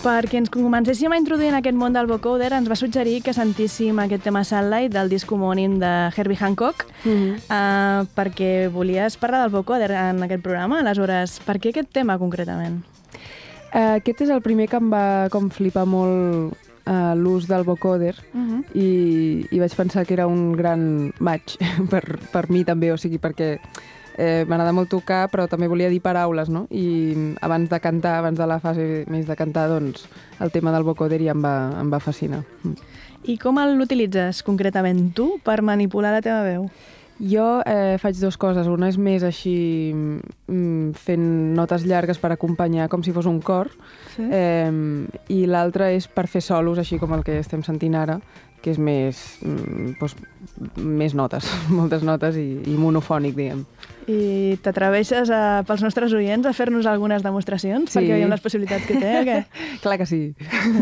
Perquè ens comencéssim a introduir en aquest món del vocoder, ens va suggerir que sentíssim aquest tema Sunlight del disc homònim de Herbie Hancock, perquè volies parlar del vocoder en aquest programa. Aleshores, per què aquest tema concretament? Aquest és el primer que em va flipar molt l'ús del vocoder i vaig pensar que era un gran match per mi també, o sigui, perquè m'agrada molt tocar, però també volia dir paraules, no? I abans de cantar, abans de la fase més de cantar, doncs el tema del vocoder ja em va fascinar. I com l'utilitzes concretament tu per manipular la teva veu? Jo faig dues coses. Una és més així fent notes llargues per acompanyar com si fos un cor, sí. I l'altra és per fer solos, així com el que estem sentint ara, que és més notes, moltes notes i monofònic, diguem. I t'atreveixes pels nostres oients a fer-nos algunes demostracions? Sí. Perquè veiem les possibilitats que té, o què? Clar que sí.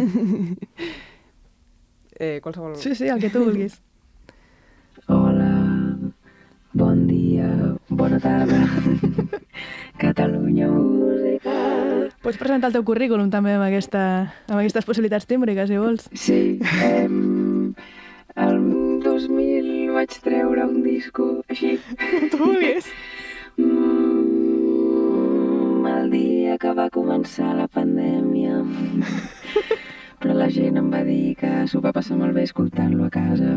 Qualsevol... Sí, el que tu vulguis. Hola, bon dia, bona tarda, Catalunya Música. Pots presentar el teu currículum també amb aquestes possibilitats tímbriques, si vols. Sí, el 2000 vaig treure un disco així. Tu vulguis. El dia que va començar la pandèmia, però la gent em va dir que s'ho va passar molt bé escoltant-lo a casa.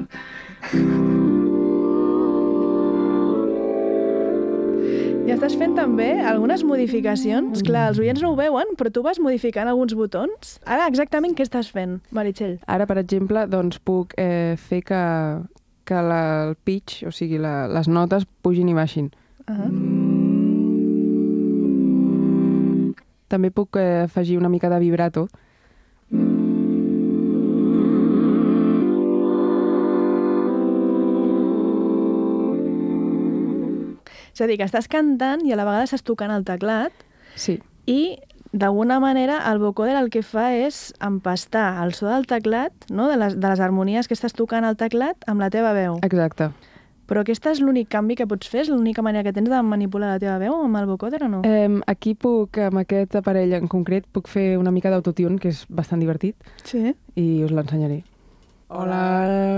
I estàs fent també algunes modificacions. Clar, els oients no ho veuen, però tu vas modificant alguns botons. Ara, exactament què estàs fent, Meritxell? Ara, per exemple, doncs puc fer que el pitch, o sigui, les notes pugin i baixin. També puc afegir una mica de vibrato. És a dir, que estàs cantant i a la vegada estàs tocant el teclat. Sí. I, d'alguna manera, el vocoder el que fa és empastar el so del teclat, no? de les harmonies que estàs tocant al teclat, amb la teva veu. Exacte. Però aquest és l'únic canvi que pots fer? És l'única manera que tens de manipular la teva veu amb el vocoder o no? Aquí amb aquest aparell en concret, puc fer una mica d'autotune, que és bastant divertit. Sí. I us l'ensenyaré. Hola.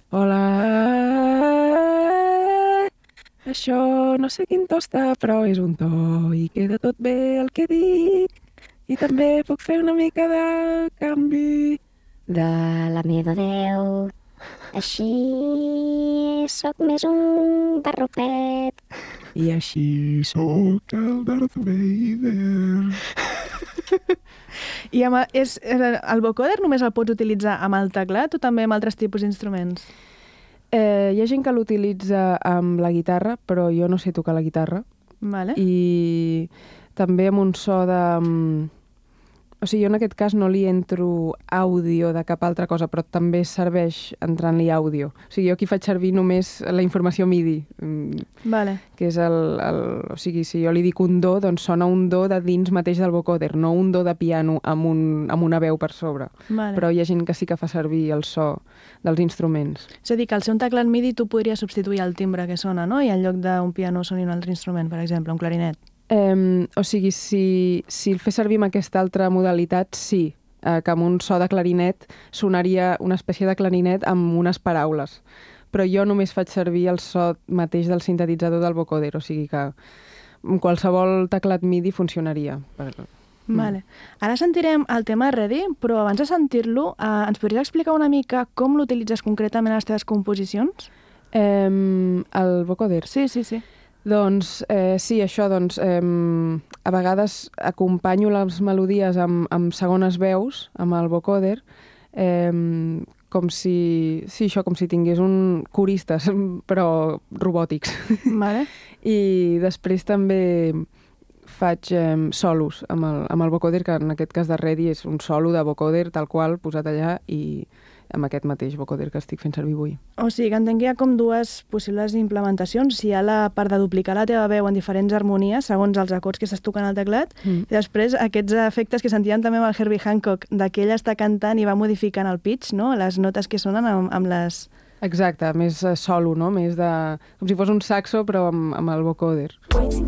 Això no sé quin to està, però és un to i queda tot bé el que dic. I també puc fer una mica de canvi de la meva veu. Així sóc més un barrufet. I així sóc el Darth Vader. I el vocoder només el pots utilitzar amb el teclat o també amb altres tipus d'instruments? Hi ha gent que l'utilitza amb la guitarra, però jo no sé tocar la guitarra. Vale. I també amb un so de... O sigui, jo en aquest cas no li entro àudio de cap altra cosa, però també serveix entrant-li àudio. O sigui, jo aquí faig servir només la informació MIDI. Vale. Que és o sigui, si jo li dic un do, doncs sona un do de dins mateix del vocoder, no un do de piano amb una veu per sobre. Vale. Però hi ha gent que sí que fa servir el so dels instruments. És a dir, que al ser un teclat MIDI tu podries substituir el timbre que sona, no? I en lloc d'un piano soni un altre instrument, per exemple, un clarinet. O sigui, si el fes servir amb aquesta altra modalitat, sí, que amb un so de clarinet sonaria una espècie de clarinet amb unes paraules. Però jo només faig servir el so mateix del sintetitzador del vocoder, o sigui que amb qualsevol teclat MIDI funcionaria. Vale. Ara sentirem el tema Ready, però abans de sentir-lo, ens podries explicar una mica com l'utilitzes concretament a les teves composicions? El vocoder? Sí. Doncs sí, això, doncs, a vegades acompanyo les melodies amb segones veus, amb el vocoder, com si tingués un coristes, però robòtics. Vale. I després també faig solos amb el vocoder, que en aquest cas de Ready és un solo de vocoder tal qual, posat allà, i amb aquest mateix vocoder que estic fent servir avui. O sigui que entenc que hi ha com dues possibles implementacions. Si hi ha la part de duplicar la teva veu en diferents harmonies, segons els acords que estàs tocant al teclat, i després aquests efectes que sentíem també amb el Herbie Hancock, que ell està cantant i va modificant el pitch, no? Les notes que sonen amb les... Exacte, més solo, no? Més de... com si fos un saxo, però amb el vocoder. Waiting